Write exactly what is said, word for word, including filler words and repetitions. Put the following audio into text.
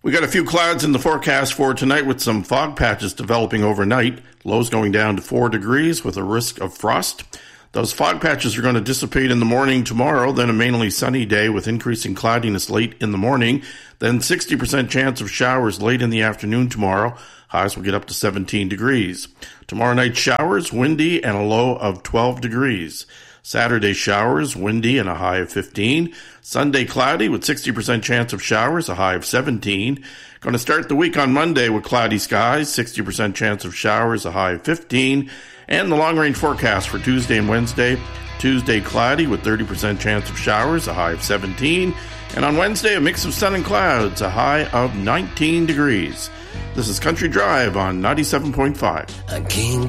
We got a few clouds in the forecast for tonight with some fog patches developing overnight. Lows going down to four degrees with a risk of frost. Those fog patches are going to dissipate in the morning tomorrow, then a mainly sunny day with increasing cloudiness late in the morning, then sixty percent chance of showers late in the afternoon tomorrow. Highs will get up to seventeen degrees. Tomorrow night showers, windy, and a low of twelve degrees. Saturday showers, windy, and a high of fifteen. Sunday cloudy with sixty percent chance of showers, a high of seventeen. Going to start the week on Monday with cloudy skies, sixty percent chance of showers, a high of fifteen. And the long-range forecast for Tuesday and Wednesday. Tuesday cloudy with thirty percent chance of showers, a high of seventeen. And on Wednesday, a mix of sun and clouds, a high of nineteen degrees. This is Country Drive on ninety-seven point five. A king